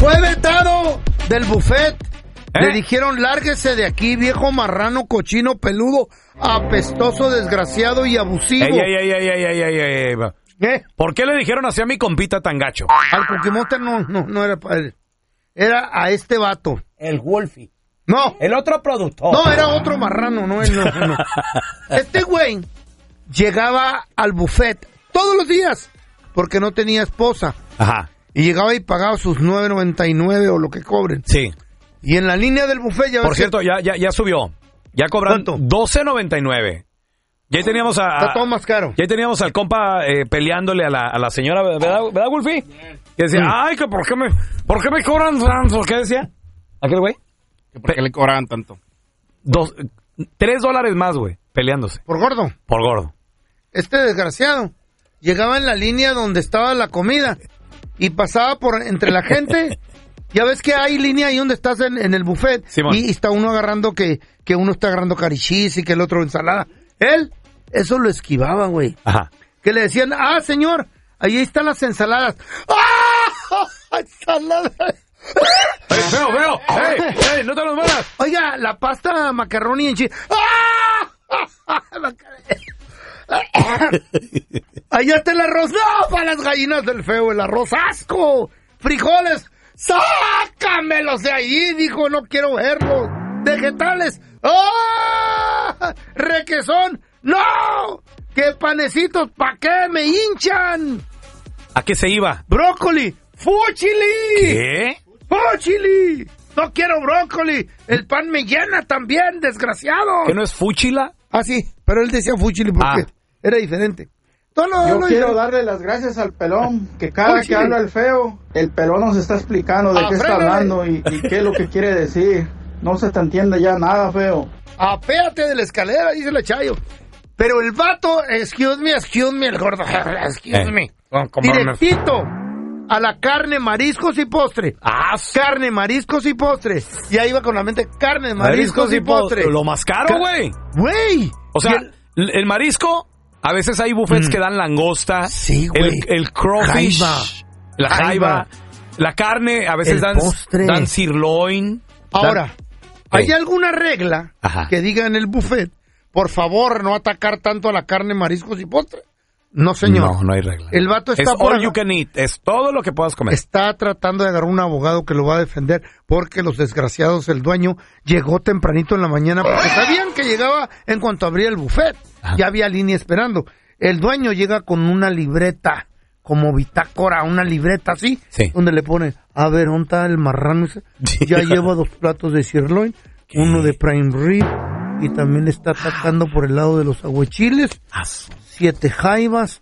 Fue vetado del buffet. Le dijeron, lárguese de aquí, viejo marrano, cochino, peludo, apestoso, desgraciado y abusivo. Ey. ¿Qué? ¿Por qué le dijeron así a mi compita tan gacho? Al Cookie Monster no era para él. Era a este vato. El Wolfie. No. El otro productor. No, era otro marrano, no. Este güey llegaba al buffet todos los días porque no tenía esposa. Ajá. Y llegaba y pagaba sus $9.99 o lo que cobren. Sí. Y en la línea del buffet ya... Por cierto, ya subió. Ya cobran $12.99. Ya teníamos Está todo más caro. Ya teníamos al compa peleándole a la señora, ¿verdad Wolfie? Que decía, ay, que ¿por qué me cobran tanto? ¿Qué decía? ¿Aquel güey? ¿Por qué le cobraban tanto? $3 más, güey, peleándose. ¿Por gordo? Por gordo. Este desgraciado llegaba en la línea donde estaba la comida y pasaba por entre la gente. Ya ves que hay línea ahí donde estás en el buffet. Simón. Y está uno agarrando que uno está agarrando carichis y que el otro ensalada. Él, eso lo esquivaba, güey. Ajá. Que le decían, señor, ahí están las ensaladas. ¡Ah! ¡Ensaladas! Veo. ¡Ey, no te los malas! Oiga, la pasta macarroni en chile. Allá está el arroz. No, para las gallinas del feo, el arroz asco. Frijoles. Sácamelos de ahí, dijo, no quiero verlos. Vegetales. Requesón. No. ¿Qué panecitos? ¿Pa' qué me hinchan? ¿A qué se iba? Brócoli. ¡Fúchili! ¿Qué? ¡Fúchili! No quiero brócoli. El pan me llena también, desgraciado. ¿Que no es fúchila? Sí, pero él decía fúchili porque era diferente. Yo quiero darle las gracias al pelón, que cada que habla el feo, el pelón nos está explicando de qué está hablando y qué es lo que quiere decir. No se te entiende ya nada, feo. Apéate de la escalera, dice la Chayo. Pero el vato, excuse me, el gordo, excuse me. Directito a la carne, mariscos y postre. Carne, mariscos y postre. Y ahí iba con la mente, carne, mariscos y postre. Lo más caro, güey. Güey. O sea, el marisco, a veces hay buffets que dan langosta. Sí, güey. El crawfish. La jaiba. La carne, a veces dan sirloin. Ahora, ¿hay alguna regla que diga en el buffet, por favor, no atacar tanto a la carne, mariscos y postre? No, señor. No hay regla. El vato está es all you can eat. Es todo lo que puedas comer. Está tratando de agarrar un abogado que lo va a defender porque los desgraciados, el dueño, llegó tempranito en la mañana porque sabían que llegaba en cuanto abría el buffet. Ya había línea esperando. El dueño llega con una libreta, como bitácora, una libreta así, donde le pone, a ver, ¿dónde está el marrano ese? Ya lleva 2 platos de sirloin, uno de prime rib, y también le está atacando por el lado de los aguachiles. 7 jaivas,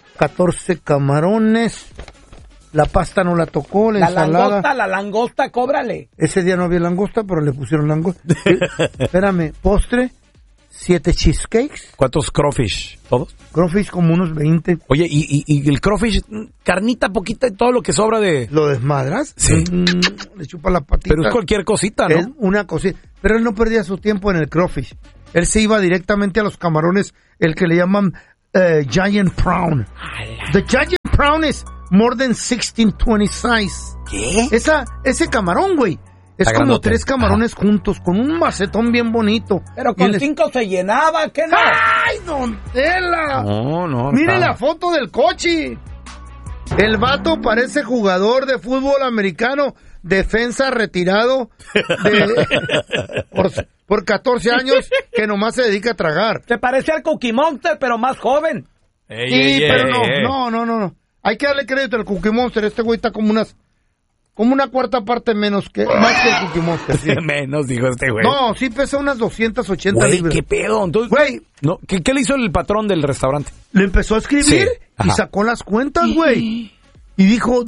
14 camarones, la pasta no la tocó, la ensalada. La langosta, cóbrale. Ese día no había langosta, pero le pusieron langosta. Espérame, postre, 7 cheesecakes. ¿Cuántos crawfish? ¿Todos? Crawfish como unos 20. Oye, ¿y el crawfish, carnita poquita y todo lo que sobra de...? ¿Lo desmadras? Sí. Le chupa la patita. Pero es cualquier cosita, ¿no? Es una cosita. Pero él no perdía su tiempo en el crawfish. Él se iba directamente a los camarones, el que le llaman giant prawn. The giant prawn is more than 1620 size. ¿Qué? Ese camarón, güey. Es Está como grandote. 3 camarones juntos, con un macetón bien bonito. Pero con 5 se llenaba, ¿qué no? ¡Ay, don Tela! No. Mire la foto del coche. El vato parece jugador de fútbol americano, defensa retirado por 14 años que nomás se dedica a tragar. Se parece al Cookie Monster, pero más joven. Pero no. Hay que darle crédito al Cookie Monster. Este güey está como una cuarta parte más que el Cookie Monster. Sí. Menos, dijo este güey. No, sí pesa unas 280 libras. ¿Qué pedo? Entonces, güey, no, ¿qué le hizo el patrón del restaurante? Le empezó a escribir y sacó las cuentas, güey. Y dijo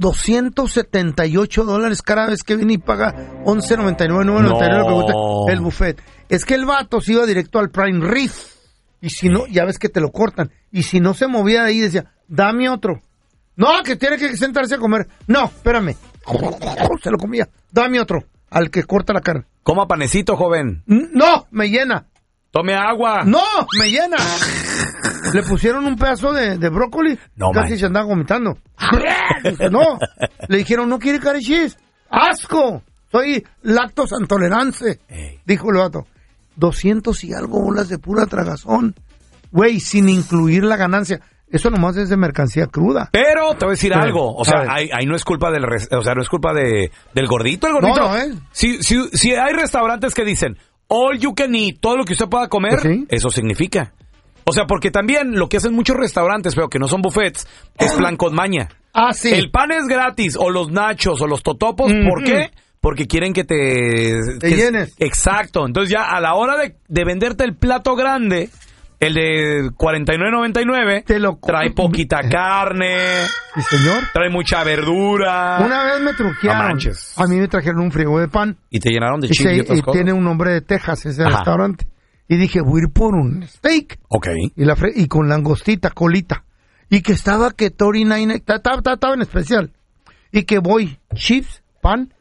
$278 cada vez que viene y paga $11.99, $9.99 que cuesta el buffet. Es que el vato se iba directo al prime rib. Y si no, ya ves que te lo cortan. Y si no se movía de ahí, decía, dame otro. No, que tiene que sentarse a comer. No, espérame. Se lo comía. Dame otro. Al que corta la carne. Coma panecito, joven. No, me llena. Tome agua. No, me llena. Le pusieron un pedazo de brócoli. No, casi se andaba vomitando. No. Le dijeron, ¿no quiere curry cheese? ¡Asco! Soy lactos intolerante, Ey. dijo el vato. 200 y algo bolas de pura tragazón. Güey, sin incluir la ganancia. Eso nomás es de mercancía cruda. Pero te voy a decir algo, o A sea, ver. ahí no es culpa del no es culpa del gordito, el gordito. No, Si hay restaurantes que dicen all you can eat, todo lo que usted pueda comer, Pues sí. eso significa. O sea, porque también lo que hacen muchos restaurantes, pero que no son buffets, es plan con maña. Ah, sí. El pan es gratis, o los nachos, o los totopos, ¿por qué? Porque quieren que Te llenes. Exacto. Entonces ya a la hora de venderte el plato grande, el de $49.99, Te lo trae poquita carne, Sí, señor. trae mucha verdura. Una vez me No truquearon. manches. A mí me trajeron un frigo de pan. Y te llenaron de Y, chile y otras y cosas. tiene un nombre de Texas ese Ajá. restaurante. Y dije, voy a ir por un steak. Ok. Y con langostita, colita. Y que estaba que Tori Nine, estaba en especial. Y que voy, chips, pan.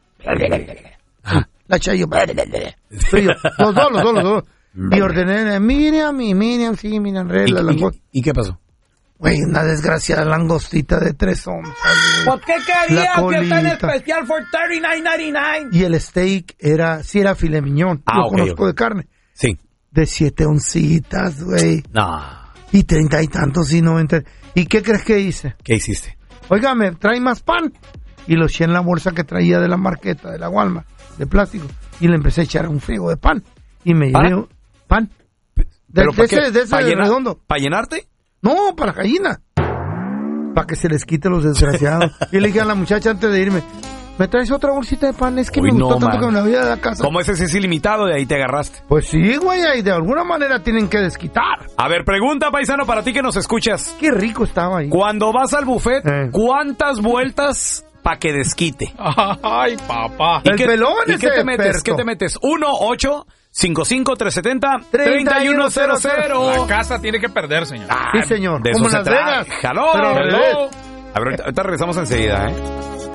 La chayo. Soy yo. Los dos. Y ordené, Miriam, sí, Miriam, la langosta. ¿Y qué pasó? Güey, una desgraciada langostita de 3 onzas. güey. ¿Por qué quería La que está en colita. especial for $39.99? Y el steak era filet mignon. Ah, Lo ok, conozco ok. de carne. Sí. De 7 oncitas, güey. No. Y 30 y tantos y 90. ¿Y qué crees que hice? ¿Qué hiciste? Oiga, ¿me trae más pan? Y lo eché en la bolsa que traía de la marqueta, de la Walmart, de plástico. Y le empecé a echar un frigo de pan. Y me ¿Para? llevé pan. ¿Pero De ese redondo. ¿Para llenarte? No, para la gallina. Para que se les quite los desgraciados. Y le dije a la muchacha antes de irme, ¿me traes otra bolsita de pan? Es que Uy, me gustó no, tanto man. que me la voy a dar a casa. Como ese sí es ilimitado, de ahí te agarraste. Pues sí, güey, y de alguna manera tienen que desquitar. A ver, pregunta, paisano, para ti que nos escuchas. Qué rico estaba ahí. Cuando vas al buffet, ¿cuántas vueltas para que desquite? Ay, papá. El pelón ¿Y es qué te metes? experto. ¿Qué te metes? 1-855-370-3100. La casa tiene que perder, señor. Ah, Sí, señor. De Como eso en se Las trata. Vegas. ¡Jaló! Pero al revés. A ver, ahorita regresamos enseguida, ¿eh?